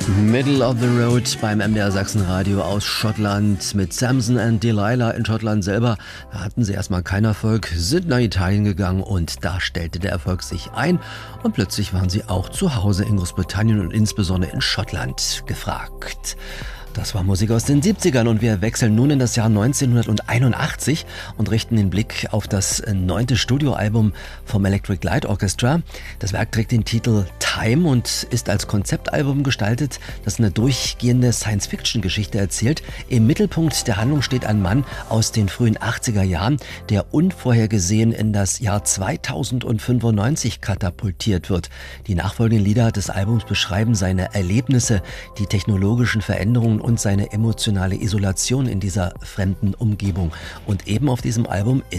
Middle of the Road beim MDR Sachsenradio aus Schottland mit Samson and Delilah in Schottland selber. Da hatten sie erstmal keinen Erfolg, sind nach Italien gegangen und da stellte der Erfolg sich ein und plötzlich waren sie auch zu Hause in Großbritannien und insbesondere in Schottland gefragt. Das war Musik aus den 70ern und wir wechseln nun in das Jahr 1981 und richten den Blick auf das 9. Studioalbum vom Electric Light Orchestra. Das Werk trägt den Titel Time und ist als Konzeptalbum gestaltet, das eine durchgehende Science-Fiction-Geschichte erzählt. Im Mittelpunkt der Handlung steht ein Mann aus den frühen 80er Jahren, der unvorhergesehen in das Jahr 2095 katapultiert wird. Die nachfolgenden Lieder des Albums beschreiben seine Erlebnisse, die technologischen Veränderungen und seine emotionale Isolation in dieser fremden Umgebung. Und eben auf diesem Album